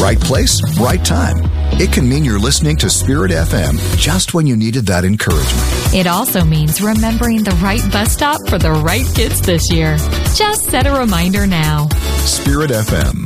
Right place, right time. It can mean you're listening to Spirit FM just when you needed that encouragement. It also means remembering the right bus stop for the right kids this year. Just set a reminder now. Spirit FM.